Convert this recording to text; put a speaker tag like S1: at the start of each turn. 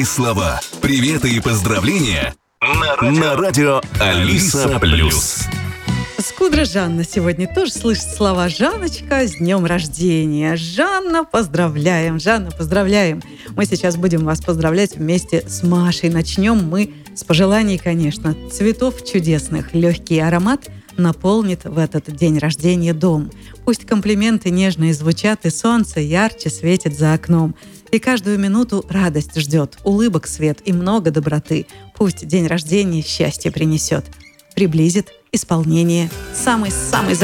S1: Слова, приветы и поздравления на радио Алиса Плюс.
S2: Скудра Жанна сегодня тоже слышит слова «Жанночка, с днем рождения». Жанна, поздравляем! Жанна, поздравляем! Мы сейчас будем вас поздравлять вместе с Машей. Начнем мы с пожеланий, конечно, цветов чудесных. Легкий аромат наполнит в этот день рождения дом. Пусть комплименты нежные звучат, и солнце ярче светит за окном. И каждую минуту радость ждет, улыбок свет и много доброты. Пусть день рождения счастье принесет, приблизит исполнение самой-самой